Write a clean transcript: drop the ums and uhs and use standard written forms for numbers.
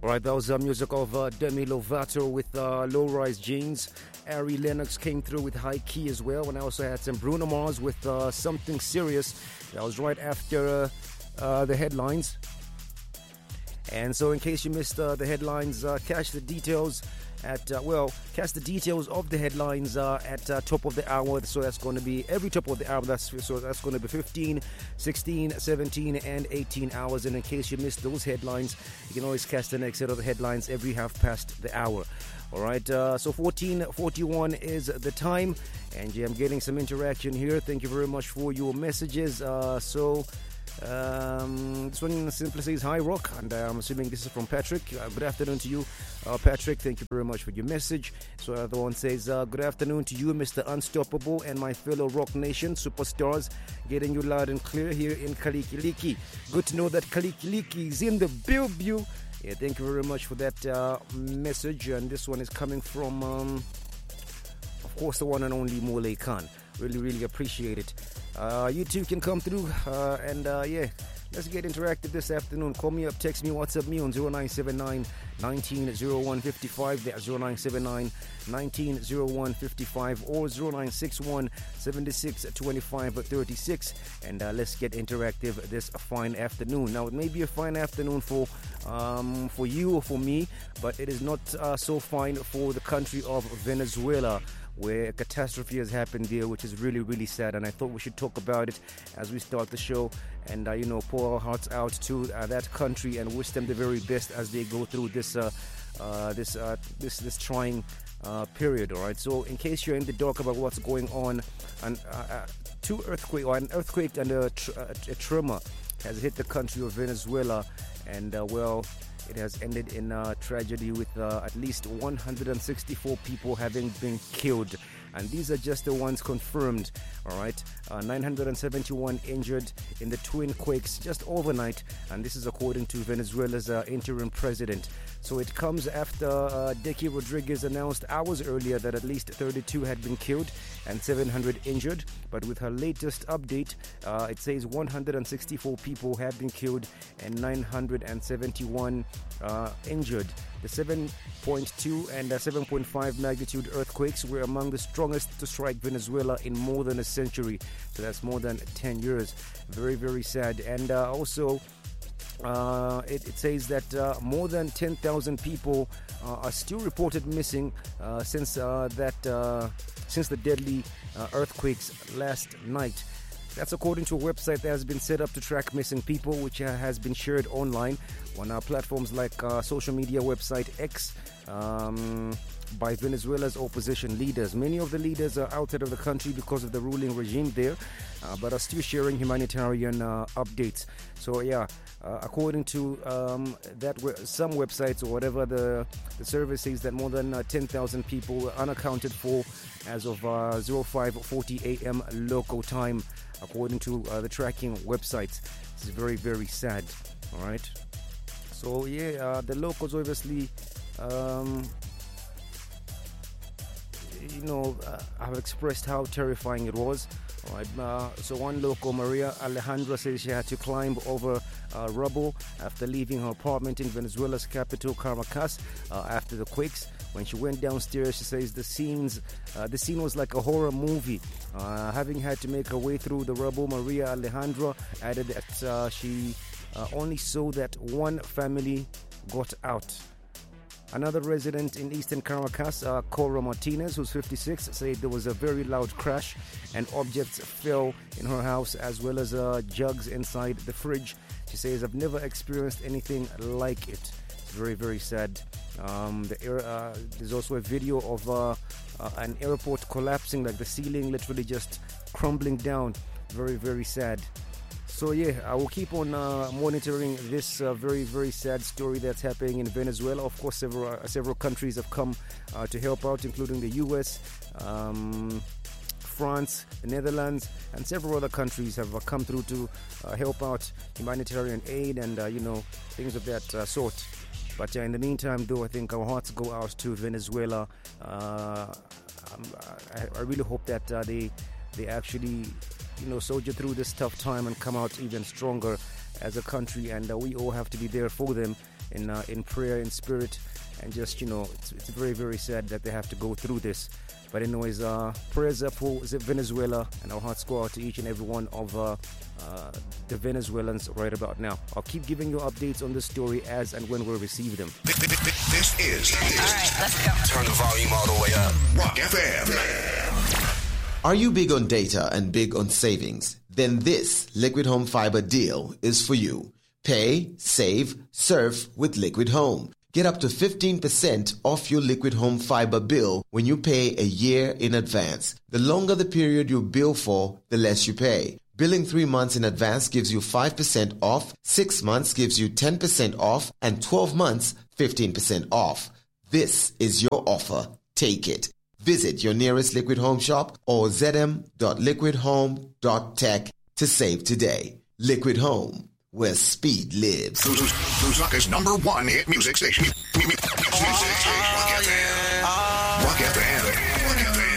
Right, that was music of Demi Lovato with Low-Rise Jeans. Ari Lennox came through with High Key as well. And I also had some Bruno Mars with Something Serious. That was right after the headlines. And so in case you missed the headlines, catch the details catch the details of the headlines at top of the hour. So that's going to be every top of the hour. That's going to be 15, 16, 17, and 18 hours. And in case you missed those headlines, you can always catch the next set of the headlines every half past the hour. All right, so 14:41 is the time, and I'm getting some interaction here. Thank you very much for your messages. This one simply says, "Hi, Rock," and I'm assuming this is from Patrick. Good afternoon to you, Patrick. Thank you very much for your message. So the other one says, "Good afternoon to you, Mr. Unstoppable, and my fellow Rock Nation superstars. Getting you loud and clear here in Kalikiliki. Good to know that Kalikiliki is in the building." Yeah, thank you very much for that message. And this one is coming from, of course, the one and only Mole Khan. Really appreciate it. You too can come through and let's get interactive this afternoon. Call me up, text me, WhatsApp me on 0979 190155. That's 0979 190155 or 0961 762536. And let's get interactive this fine afternoon. Now, it may be a fine afternoon for you or for me, but it is not so fine for the country of Venezuela, where a catastrophe has happened there, which is really sad. And I thought we should talk about it as we start the show and, pour our hearts out to that country and wish them the very best as they go through this trying period. All right. So in case you're in the dark about what's going on, an earthquake and a tremor has hit the country of Venezuela, and it has ended in tragedy with at least 164 people having been killed. And these are just the ones confirmed, all right? 971 injured in the twin quakes just overnight. And this is according to Venezuela's interim president. So it comes after Decky Rodriguez announced hours earlier that at least 32 had been killed and 700 injured. But with her latest update, it says 164 people have been killed and 971 injured. The 7.2 and 7.5 magnitude earthquakes were among the strongest to strike Venezuela in more than a century. So that's more than 10 years. Very sad. And also, it says that more than 10,000 people are still reported missing since the deadly earthquakes last night. That's according to a website that has been set up to track missing people, which has been shared online on platforms like social media website X by Venezuela's opposition leaders. Many of the leaders are outside of the country because of the ruling regime there, but are still sharing humanitarian updates. So according to some websites or whatever, the survey says that more than 10,000 people were unaccounted for as of 05:40 a.m. local time, according to the tracking websites. This is very sad. All right. So the locals obviously have expressed how terrifying it was. All right. So one local, Maria Alejandra, says she had to climb over rubble after leaving her apartment in Venezuela's capital, Caracas, after the quakes. When she went downstairs, she says the scene was like a horror movie. Having had to make her way through the rubble, Maria Alejandra added that she only saw that one family got out. Another resident in eastern Caracas, Cora Martinez, who's 56, said there was a very loud crash and objects fell in her house as well as jugs inside the fridge. She says, "I've never experienced anything like it." It's very sad. There's also a video of an airport collapsing, like the ceiling literally just crumbling down. Very sad. So I will keep on monitoring this very sad story that's happening in Venezuela. Of course, several countries have come to help out, including the U.S., France, the Netherlands, and several other countries have come through to help out humanitarian aid and things of that sort. But in the meantime, though, I think our hearts go out to Venezuela. I really hope that they actually soldier through this tough time and come out even stronger as a country, and we all have to be there for them in prayer, in spirit, and just, it's very, very sad that they have to go through this. But anyways, prayers up for Venezuela, and our hearts go out to each and every one of the Venezuelans right about now. I'll keep giving you updates on this story as and when we receive them. This is. All right, let's go. Turn the volume all the way up. Rock FM. Are you big on data and big on savings? Then this Liquid Home Fiber deal is for you. Pay, save, surf with Liquid Home. Get up to 15% off your Liquid Home Fiber bill when you pay a year in advance. The longer the period you bill for, the less you pay. Billing 3 months in advance gives you 5% off, 6 months gives you 10% off, and 12 months, 15% off. This is your offer. Take it. Visit your nearest Liquid Home shop or zm.liquidhome.tech to save today. Liquid Home, where speed lives. Lusaka's #1 hit music station.